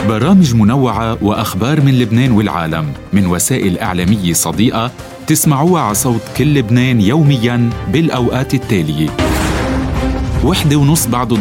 برامج منوعة وأخبار من لبنان والعالم من وسائل إعلامية صديقة تسمعوها على صوت كل لبنان يومياً بالأوقات التالية: 1:30 بعد